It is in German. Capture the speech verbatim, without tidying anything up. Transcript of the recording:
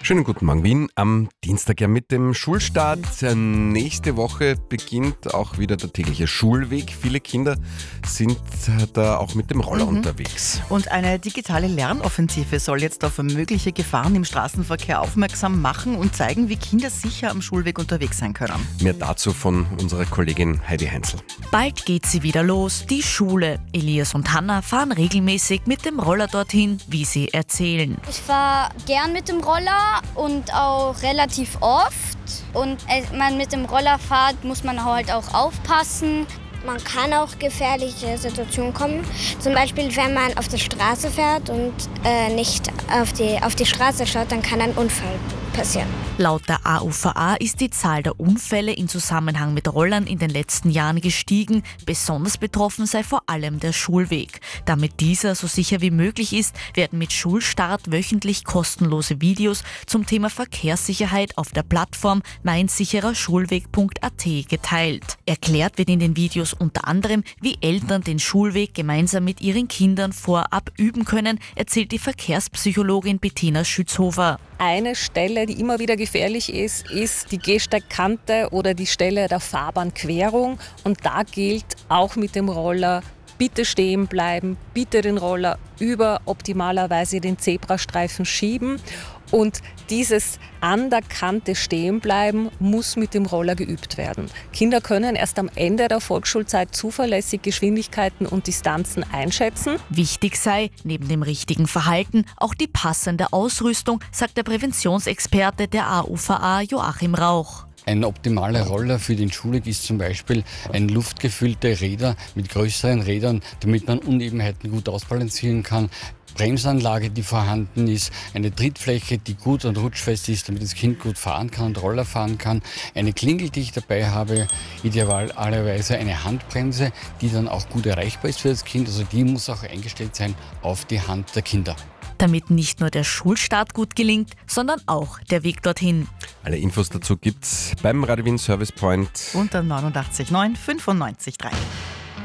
Schönen guten Morgen, Wien. Am Dienstag ja mit dem Schulstart. Nächste Woche beginnt auch wieder der tägliche Schulweg. Viele Kinder sind da auch mit dem Roller mhm. unterwegs. Und eine digitale Lernoffensive soll jetzt auf mögliche Gefahren im Straßenverkehr aufmerksam machen und zeigen, wie Kinder sicher am Schulweg unterwegs sein können. Mehr dazu von unserer Kollegin Heidi Heinzel. Bald geht sie wieder los, die Schule. Elias und Hanna fahren regelmäßig mit dem Roller dorthin, wie sie erzählen. Ich fahre gern mit dem Roller und auch relativ oft. Und wenn man mit dem Roller fährt, muss man halt auch aufpassen. Man kann auch gefährliche Situationen kommen. Zum Beispiel, wenn man auf der Straße fährt und äh, nicht auf die, auf die Straße schaut, dann kann ein Unfall passieren. Laut der A U V A ist die Zahl der Unfälle in Zusammenhang mit Rollern in den letzten Jahren gestiegen. Besonders betroffen sei vor allem der Schulweg. Damit dieser so sicher wie möglich ist, werden mit Schulstart wöchentlich kostenlose Videos zum Thema Verkehrssicherheit auf der Plattform mein sicherer schulweg punkt a t geteilt. Erklärt wird in den Videos unter anderem, wie Eltern den Schulweg gemeinsam mit ihren Kindern vorab üben können, erzählt die Verkehrspsychologin Bettina Schützhofer. Eine Stelle, die immer wieder gefährlich ist, ist die Gehsteigkante oder die Stelle der Fahrbahnquerung. Und da gilt auch mit dem Roller, bitte stehen bleiben, bitte den Roller über optimalerweise den Zebrastreifen schieben. Und dieses an der Kante stehen bleiben muss mit dem Roller geübt werden. Kinder können erst am Ende der Volksschulzeit zuverlässig Geschwindigkeiten und Distanzen einschätzen. Wichtig sei, neben dem richtigen Verhalten, auch die passende Ausrüstung, sagt der Präventionsexperte der A U V A Joachim Rauch. Ein optimaler Roller für den Schulweg ist zum Beispiel ein luftgefüllte Räder mit größeren Rädern, damit man Unebenheiten gut ausbalancieren kann. Bremsanlage, die vorhanden ist, eine Trittfläche, die gut und rutschfest ist, damit das Kind gut fahren kann und Roller fahren kann, eine Klingel, die ich dabei habe, idealerweise eine Handbremse, die dann auch gut erreichbar ist für das Kind, also die muss auch eingestellt sein auf die Hand der Kinder. Damit nicht nur der Schulstart gut gelingt, sondern auch der Weg dorthin. Alle Infos dazu gibt's beim Radio Wien Service Point unter neunundachtzig neun fünfundneunzig drei.